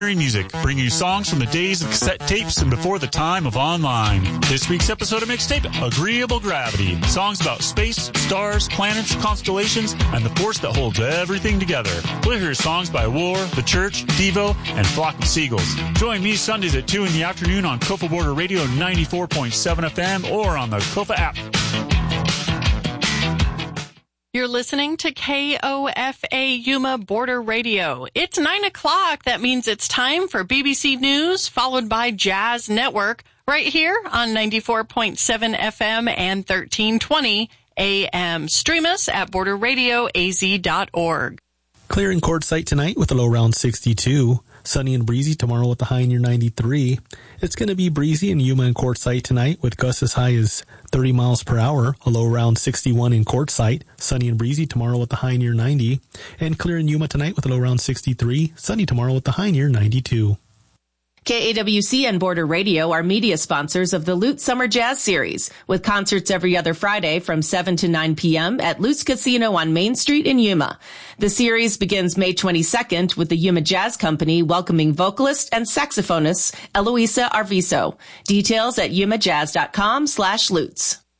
Music, bringing you songs from the days of cassette tapes and before the time of online. This week's episode of Mixtape, Agreeable Gravity. Songs about space, stars, planets, constellations, and the force that holds everything together. We'll hear songs by War, The Church, Devo, and Flock of Seagulls. Join me Sundays at 2 in the afternoon on Kofa Border Radio 94.7 FM or on the Kofa app. You're listening to KOFA Yuma Border Radio. It's 9 o'clock. That means it's time for BBC News, followed by Jazz Network, right here on 94.7 FM and 1320 AM. Stream us at borderradioaz.org. Clear in Quartzsite tonight with a low around 62. Sunny and breezy tomorrow with a high near 93. It's going to be breezy in Yuma and Quartzsite tonight with gusts as high as 30 miles per hour, a low around 61 in Quartzsite. Sunny and breezy tomorrow with a high near 90. And clear in Yuma tonight with a low around 63. Sunny tomorrow with a high near 92. KAWC and Border Radio are media sponsors of the Lutz Summer Jazz Series, with concerts every other Friday from 7 to 9 p.m. at Lutz Casino on Main Street in Yuma. The series begins May 22nd with the Yuma Jazz Company welcoming vocalist and saxophonist Eloisa Arvizo. Details at yumajazz.com/Lutz.